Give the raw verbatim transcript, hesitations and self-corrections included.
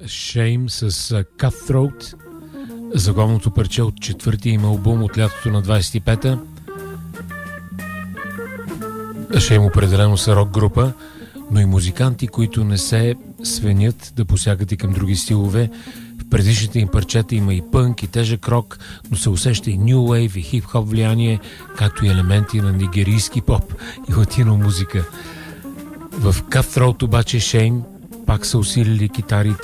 Shame с Cutthroat, заглавното парче от четвъртия им албум от лятото на двайсет и пета. Shame определено са рок група, но и музиканти, които не се свенят да посягат и към други стилове. В предишните им парчета има и пънк, и тежък рок, но се усеща и ню вейв, и хип-хоп влияние, както и елементи на нигерийски поп и латино музика. В Cutthroat обаче Shame пак са усилили китарите